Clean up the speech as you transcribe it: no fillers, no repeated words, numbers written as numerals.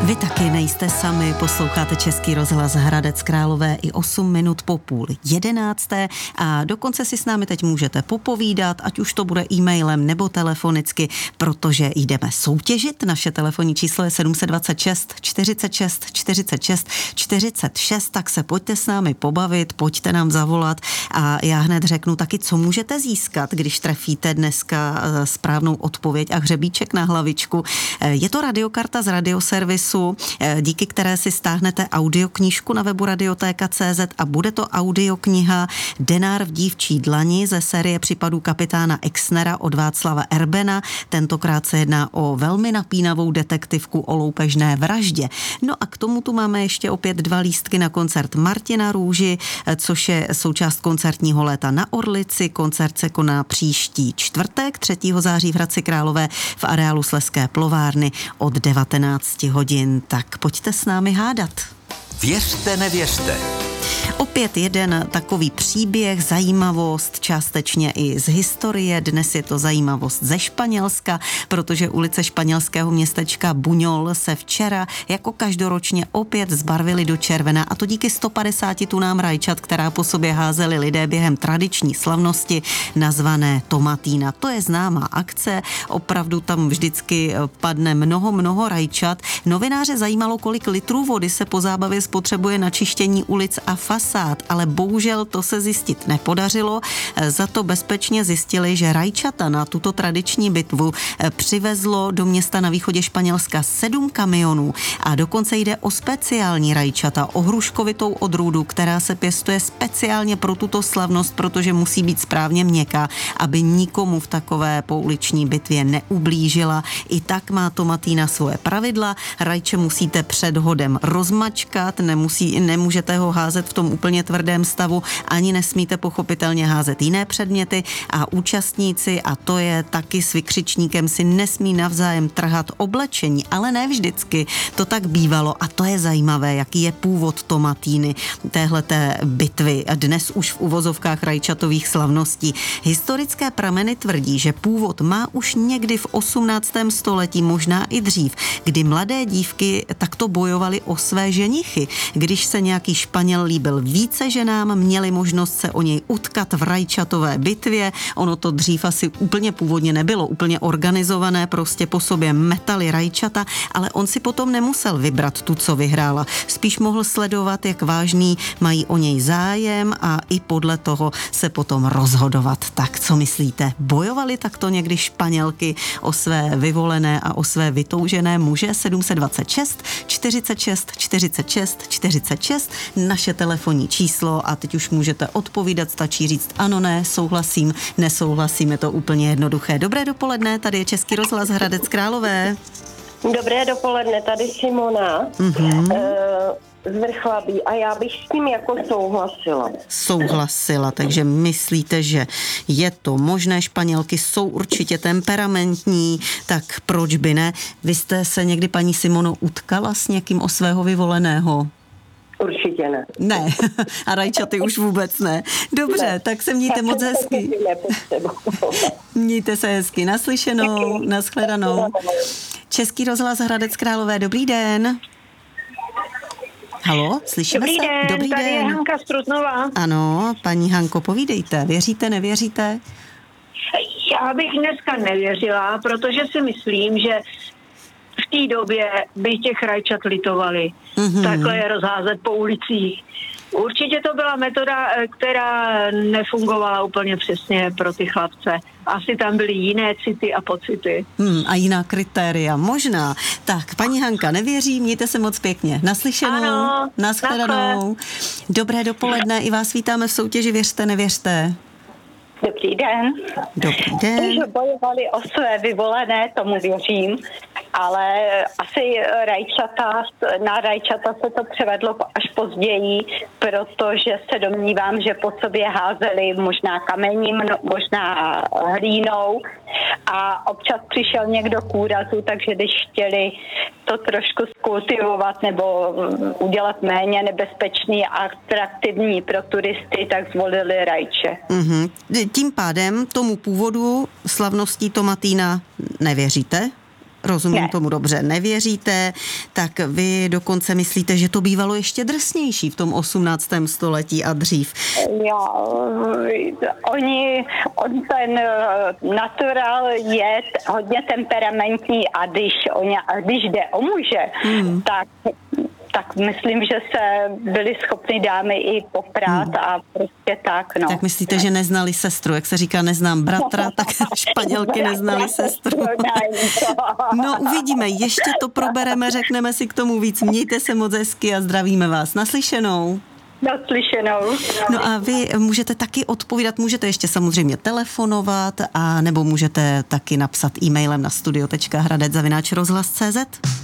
Vy taky nejste sami, posloucháte Český rozhlas Hradec Králové i 8 minut po 10:30 a dokonce si s námi teď můžete popovídat, ať už to bude e-mailem nebo telefonicky, protože jdeme soutěžit. Naše telefonní číslo je 726 46 46 46, tak se pojďte s námi pobavit, pojďte nám zavolat a já hned řeknu taky, co můžete získat, když trefíte dneska správnou odpověď a hřebíček na hlavičku. Je to radiokarta z radioservisu, díky které si stáhnete audioknížku na webu radiotéka.cz a bude to audiokniha Denár v dívčí dlani ze série případů kapitána Exnera od Václava Erbena. Tentokrát se jedná o velmi napínavou detektivku o loupežné vraždě. No a k tomu tu máme ještě opět 2 lístky na koncert Martina Růži, což je součást koncertního léta na Orlici. Koncert se koná příští čtvrtek 3. září v Hradci Králové v areálu Slezské plovárny od 19 hodin. Tak pojďte s námi hádat. Věřte, nevěřte. Opět jeden takový příběh, zajímavost, částečně i z historie. Dnes je to zajímavost ze Španělska, protože ulice španělského městečka Buñol se včera jako každoročně opět zbarvily do červena, a to díky 150 tunám rajčat, která po sobě házeli lidé během tradiční slavnosti nazvané Tomatina. To je známá akce, opravdu tam vždycky padne mnoho rajčat. Novináře zajímalo, kolik litrů vody se po zábavě spotřebuje na čištění ulic a fasád, ale bohužel to se zjistit nepodařilo. Za to bezpečně zjistili, že rajčata na tuto tradiční bitvu přivezlo do města na východě Španělska 7 kamionů a dokonce jde o speciální rajčata, o hruškovitou odrůdu, která se pěstuje speciálně pro tuto slavnost, protože musí být správně měkká, aby nikomu v takové pouliční bitvě neublížila. I tak má Tomatina svoje pravidla. Rajče musíte před hodem rozmačkat, nemůžete ho házet v tom úplně tvrdém stavu, ani nesmíte pochopitelně házet jiné předměty a účastníci, a to je taky s vykřičníkem, si nesmí navzájem trhat oblečení, ale ne vždycky to tak bývalo a to je zajímavé, jaký je původ Tomatíny, téhleté bitvy a dnes už v uvozovkách rajčatových slavností. Historické prameny tvrdí, že původ má už někdy v 18. století, možná i dřív, kdy mladé dívky takto bojovaly o své ženichy. Když se nějaký Španěl líbil více ženám, měli možnost se o něj utkat v rajčatové bitvě. Ono to dřív asi úplně původně nebylo úplně organizované, prostě po sobě metali rajčata, ale on si potom nemusel vybrat tu, co vyhrála. Spíš mohl sledovat, jak vážný mají o něj zájem a i podle toho se potom rozhodovat. Tak co myslíte? Bojovali takto někdy Španělky o své vyvolené a o své vytoužené muže? 726 46 46 46 naše telefonní číslo a teď už můžete odpovídat, stačí říct ano, ne, souhlasím, nesouhlasím, je to úplně jednoduché. Dobré dopoledne, tady je Český rozhlas Hradec Králové. Dobré dopoledne, tady Simona z Vrchlabí a já bych s tím jako souhlasila. Souhlasila, takže myslíte, že je to možné, Španělky jsou určitě temperamentní, tak proč by ne? Vy jste se někdy, paní Simono, utkala s někým o svého vyvoleného? Určitě ne. Ne, a rajčaty už vůbec ne. Dobře, ne. Tak se mějte moc hezky. Mějte se hezky. Naslyšenou, nashledanou. Český rozhlas Hradec Králové, dobrý den. Haló, slyšíme se? Dobrý den, tady je Hanka z Trutnova. Ano, paní Hanko, povídejte. Věříte, nevěříte? Já bych dneska nevěřila, protože si myslím, že v té době by těch rajčat litovali. Takhle je rozházet po ulicích. Určitě to byla metoda, která nefungovala úplně přesně pro ty chlapce. Asi tam byly jiné city a pocity. A jiná kritéria, možná. Tak, paní Hanka, nevěří, mějte se moc pěkně. Naslyšenou, ano, nashledanou. Dobré dopoledne, i vás vítáme v soutěži Věřte, nevěřte. Dobrý den. Dobrý den. Takže bojovali o své vyvolené, tomu věřím, ale asi na rajčata se to převedlo až později, protože se domnívám, že po sobě házeli možná kamením, možná hlínou a občas přišel někdo k úrazu, takže když chtěli to trošku skultivovat nebo udělat méně nebezpečný a atraktivní pro turisty, tak zvolili rajče. Tím pádem tomu původu slavností Tomatina nevěříte? Rozumím tomu dobře, nevěříte, tak vy dokonce myslíte, že to bývalo ještě drsnější v tom 18. století a dřív. Jo, on ten naturál je hodně temperamentní a když jde o muže, tak myslím, že se byly schopny dámy i poprát a prostě tak, no. Tak myslíte, že neznali sestru, jak se říká, neznám bratra, tak Španělky neznali sestru. No uvidíme, ještě to probereme, řekneme si k tomu víc. Mějte se moc hezky a zdravíme vás. Naslyšenou. Naslyšenou. No a vy můžete taky odpovídat, můžete ještě samozřejmě telefonovat a nebo můžete taky napsat e-mailem na studio.hradec@rozhlas.cz.